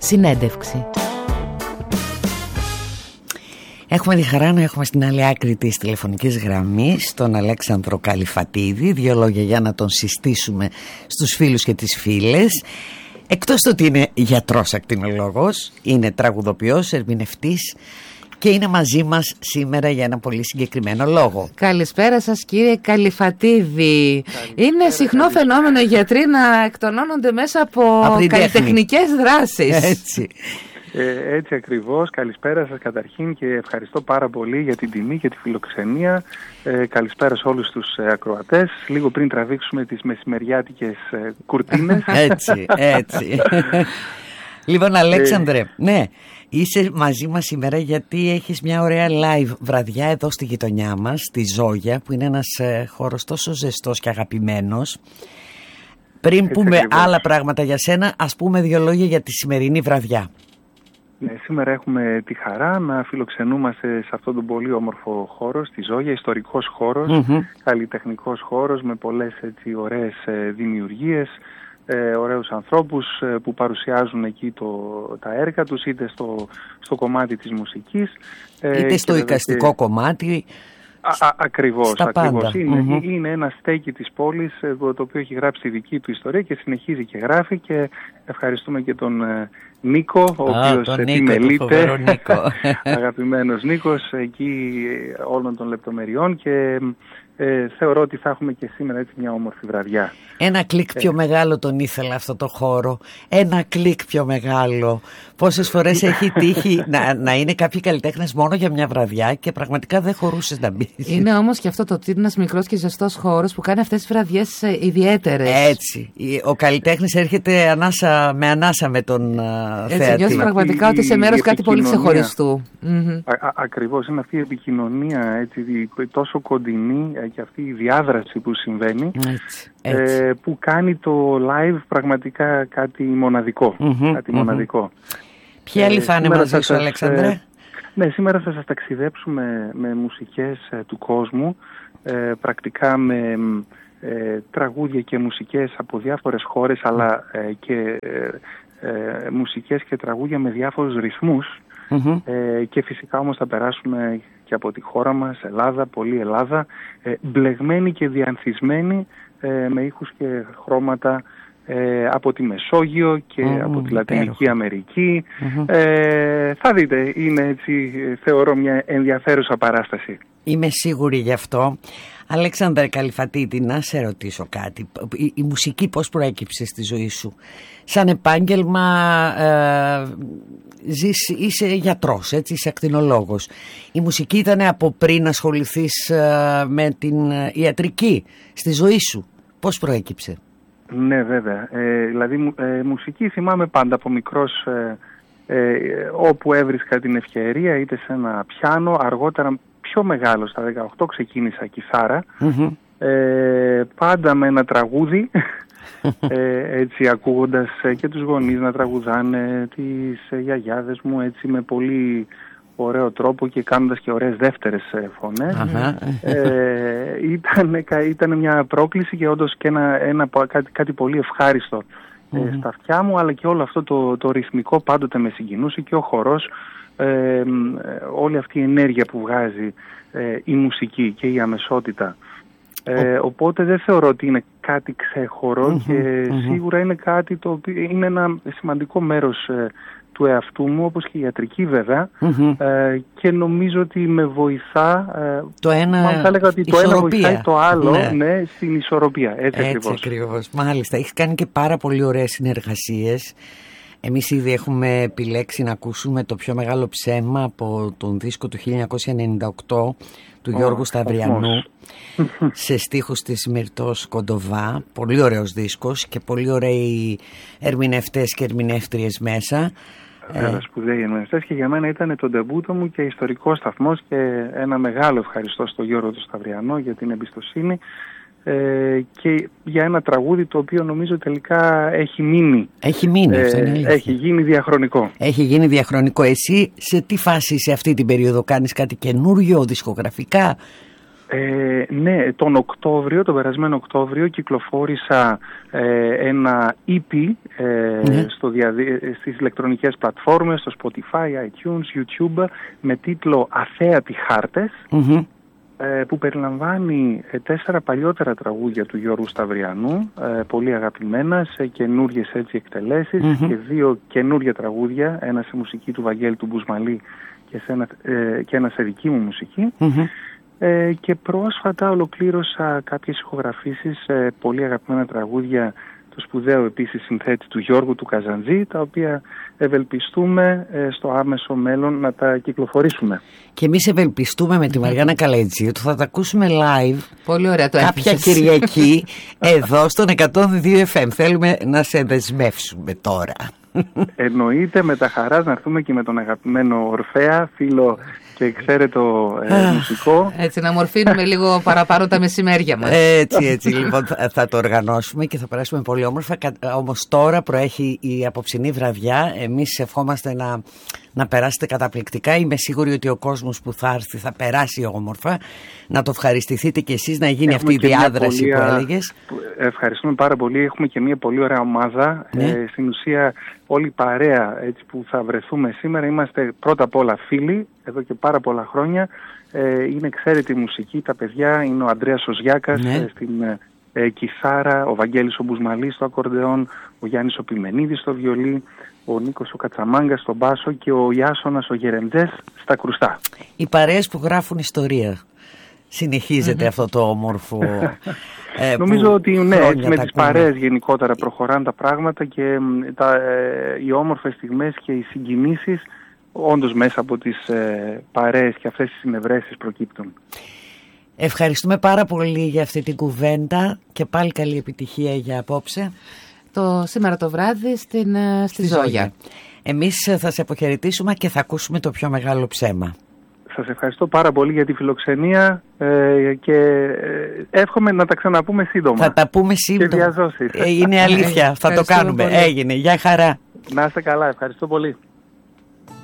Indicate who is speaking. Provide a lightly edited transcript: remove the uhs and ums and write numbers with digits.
Speaker 1: Συνέντευξη. Έχουμε τη χαρά να έχουμε στην άλλη άκρη της τηλεφωνικής γραμμής τον Αλέξανδρο Καλυφατίδη. 2 λόγια για να τον συστήσουμε στους φίλους και τις φίλες. Εκτός του ότι είναι γιατρός ακτινολόγος, είναι τραγουδοποιός, ερμηνευτής και είναι μαζί μας σήμερα για ένα πολύ συγκεκριμένο λόγο.
Speaker 2: Καλησπέρα σας κύριε Καλυφατίδη. Είναι συχνό φαινόμενο οι γιατροί να εκτονώνονται μέσα από καλλιτεχνικές δράσεις.
Speaker 1: Έτσι.
Speaker 3: Έτσι ακριβώς. Καλησπέρα σας καταρχήν και ευχαριστώ πάρα πολύ για την τιμή και τη φιλοξενία. Καλησπέρα σε όλους τους ακροατές. Λίγο πριν τραβήξουμε τις μεσημεριάτικες κουρτίνες.
Speaker 1: Έτσι. Λοιπόν, Αλέξανδρε, ναι, είσαι μαζί μας σήμερα γιατί έχεις μια ωραία live βραδιά εδώ στη γειτονιά μας, στη Ζόγια, που είναι ένας χώρος τόσο ζεστός και αγαπημένος. Πριν πούμε άλλα πράγματα για σένα, ας πούμε 2 λόγια για τη σημερινή βραδιά.
Speaker 3: Ναι, σήμερα έχουμε τη χαρά να φιλοξενούμαστε σε αυτόν τον πολύ όμορφο χώρο, στη Ζόγια, ιστορικός χώρος, καλλιτεχνικός χώρος με πολλές έτσι ωραίες δημιουργίες, ωραίους ανθρώπους που παρουσιάζουν εκεί τα έργα τους, είτε στο κομμάτι της μουσικής,
Speaker 1: είτε στο εικαστικό κομμάτι.
Speaker 3: Ακριβώς. Είναι ένα στέκι της πόλης το οποίο έχει γράψει τη δική του ιστορία και συνεχίζει και γράφει, και ευχαριστούμε και τον Νίκο, ο οποίος επιμελείται, αγαπημένος Νίκος, εκεί όλων των λεπτομεριών, και θεωρώ ότι θα έχουμε και σήμερα έτσι μια όμορφη βραδιά.
Speaker 1: Ένα κλικ πιο μεγάλο τον ήθελα αυτό το χώρο. Ένα κλικ πιο μεγάλο. Πόσες φορές έχει τύχει να είναι κάποιοι καλλιτέχνες μόνο για μια βραδιά και πραγματικά δεν χωρούσες να μπεις.
Speaker 2: Είναι όμως και αυτό το ότι είναι ένας μικρός και ζεστός χώρος που κάνει αυτές τις βραδιές ιδιαίτερες.
Speaker 1: Έτσι. Ο καλλιτέχνης έρχεται ανάσα με τον θεατή.
Speaker 2: Έτσι νιώθει πραγματικά ότι σε μέρος κάτι πολύ ξεχωριστού.
Speaker 3: Ακριβώς. Είναι αυτή η επικοινωνία έτσι, τόσο κοντινή, και αυτή η διάδραση που συμβαίνει.
Speaker 1: Έτσι.
Speaker 3: Που κάνει το live πραγματικά κάτι μοναδικό. Μοναδικό.
Speaker 1: Ποιοι άλλοι θα είναι μαζί σου, Αλέξανδρε?
Speaker 3: Ναι, σήμερα θα σας ταξιδέψουμε με μουσικές του κόσμου, πρακτικά με τραγούδια και μουσικές από διάφορες χώρες, αλλά και μουσικές και τραγούδια με διάφορους ρυθμούς. Και φυσικά όμως θα περάσουμε και από τη χώρα μας, Ελλάδα, πολύ Ελλάδα, μπλεγμένη και διανθισμένη με ήχους και χρώματα από τη Μεσόγειο και από τη Λατινική Αμερική. Θα δείτε, είναι έτσι, θεωρώ, μια ενδιαφέρουσα παράσταση.
Speaker 1: Είμαι σίγουρη γι' αυτό. Αλέξανδρε Καλυφατίδη, να σε ρωτήσω κάτι. Η μουσική πώς προέκυψε στη ζωή σου? Σαν επάγγελμα είσαι γιατρός, έτσι, είσαι ακτινολόγος. Η μουσική ήταν από πριν ασχοληθείς με την ιατρική στη ζωή σου? Πώς προέκυψε?
Speaker 3: Ναι, βέβαια. Δηλαδή μουσική θυμάμαι πάντα από μικρός, όπου έβρισκα την ευκαιρία, είτε σε ένα πιάνο, αργότερα πιο μεγάλο, στα 18 ξεκίνησα κιθάρα, πάντα με ένα τραγούδι, έτσι ακούγοντας και τους γονείς να τραγουδάνε, τις γιαγιάδες μου, έτσι με πολύ ωραίο τρόπο και κάνοντας και ωραίες δεύτερες φωνές. Ήταν μια πρόκληση και όντως και κάτι πολύ ευχάριστο στα αυτιά μου, αλλά και όλο αυτό το ρυθμικό πάντοτε με συγκινούσε, και ο χορός, όλη αυτή η ενέργεια που βγάζει η μουσική και η αμεσότητα. Οπότε δεν θεωρώ ότι είναι κάτι ξέχωρο, και σίγουρα είναι κάτι το οποίο είναι ένα σημαντικό μέρος του εαυτού μου, όπως και η ιατρική βέβαια, και νομίζω ότι με βοηθά,
Speaker 1: το ένα,
Speaker 3: θα έλεγα ότι το ένα βοηθάει το άλλο, ναι, στην ισορροπία. Έτσι
Speaker 1: ακριβώς. Μάλιστα, έχεις κάνει και πάρα πολύ ωραίες συνεργασίες. Εμείς ήδη έχουμε επιλέξει να ακούσουμε το πιο μεγάλο ψέμα από τον δίσκο του 1998 του Γιώργου Σταυριανού, σε στίχους της Μυρτός Κοντοβά. Πολύ ωραίος δίσκος και πολύ ωραίοι ερμηνευτές και ερμηνεύτριες μέσα.
Speaker 3: Σπουδαίοι ερμηνευτές, και για μένα ήταν το ντεμπούτο μου και ιστορικός σταθμός, και ένα μεγάλο ευχαριστώ στο Γιώργο του Σταυριανό για την εμπιστοσύνη, και για ένα τραγούδι το οποίο νομίζω τελικά έχει μείνει.
Speaker 1: Έχει μείνει, αυτό είναι αλήθεια.
Speaker 3: Έχει γίνει διαχρονικό.
Speaker 1: Έχει γίνει διαχρονικό. Εσύ σε τι φάση σε αυτή την περίοδο? Κάνεις κάτι καινούριο, δισκογραφικά?
Speaker 3: Ναι, τον περασμένο Οκτώβριο κυκλοφόρησα ένα EP στις ηλεκτρονικές πλατφόρμες, στο Spotify, iTunes, YouTube, με τίτλο «Αθέατοι χάρτες», που περιλαμβάνει 4 παλιότερα τραγούδια του Γιώργου Σταυριανού, πολύ αγαπημένα, σε καινούριες έτσι εκτελέσεις, και 2 καινούργια τραγούδια, ένα σε μουσική του Βαγγέλη του Μπουσμαλή και ένα σε δική μου μουσική. Και πρόσφατα ολοκλήρωσα κάποιες ηχογραφήσεις, πολύ αγαπημένα τραγούδια του σπουδαίου επίσης συνθέτη του Γιώργου του Καζαντζή, τα οποία ευελπιστούμε στο άμεσο μέλλον να τα κυκλοφορήσουμε.
Speaker 1: Και εμείς ευελπιστούμε με τη Μαριάννα Καλετζή ότι θα τα ακούσουμε live.
Speaker 2: Πολύ ωραία το
Speaker 1: κάποια Κυριακή εδώ στον 102 FM. Θέλουμε να σε δεσμεύσουμε τώρα.
Speaker 3: Εννοείται, με τα χαράς να έρθουμε και με τον αγαπημένο Ορφέα, φίλο και εξαίρετο μουσικό.
Speaker 2: Έτσι, να μορφύνουμε λίγο παραπάνω τα μεσημέρια μας.
Speaker 1: Έτσι, λοιπόν, θα το οργανώσουμε και θα περάσουμε πολύ όμορφα. Όμως τώρα προέχει η απόψινή βραδιά. Εμείς ευχόμαστε να περάσετε καταπληκτικά. Είμαι σίγουρη ότι ο κόσμος που θα έρθει θα περάσει όμορφα. Να το ευχαριστηθείτε κι εσείς, να γίνει αυτή η διάδραση που έλεγες.
Speaker 3: Ευχαριστούμε πάρα πολύ. Έχουμε και μια πολύ ωραία ομάδα. Στην ουσία όλη η παρέα έτσι, που θα βρεθούμε σήμερα, είμαστε πρώτα απ' όλα φίλοι εδώ και πάρα πολλά χρόνια. Είναι εξαίρετη μουσική τα παιδιά. Είναι ο Ανδρέας ο Ζιάκας στην κιθάρα, ο Βαγγέλης ο Μπουσμαλής στο ακορντεόν, ο Γιάννης ο Πιμενίδης στο βιολί, ο Νίκος ο Κατσαμάγκας στο μπάσο και ο Ιάσονας ο Γερεμτζές στα κρουστά.
Speaker 1: Οι παρέες που γράφουν ιστορία. Συνεχίζεται αυτό το όμορφο.
Speaker 3: Νομίζω ότι ναι, έτσι με τις παρέες γενικότερα προχωράνε τα πράγματα και οι όμορφες στιγμές και οι συγκινήσεις όντως μέσα από τις παρέες και αυτές τις συνευρέσεις προκύπτουν.
Speaker 1: Ευχαριστούμε πάρα πολύ για αυτή την κουβέντα και πάλι καλή επιτυχία για απόψε.
Speaker 2: Σήμερα το βράδυ στη Ζόγια.
Speaker 1: Εμείς θα σε αποχαιρετήσουμε και θα ακούσουμε το πιο μεγάλο ψέμα.
Speaker 3: Σας ευχαριστώ πάρα πολύ για τη φιλοξενία και εύχομαι να τα ξαναπούμε σύντομα.
Speaker 1: Θα τα πούμε σύντομα.
Speaker 3: Και διαζώσεις.
Speaker 1: Είναι αλήθεια, θα το κάνουμε. Πολύ. Έγινε. Γεια χαρά.
Speaker 3: Να είστε καλά. Ευχαριστώ πολύ.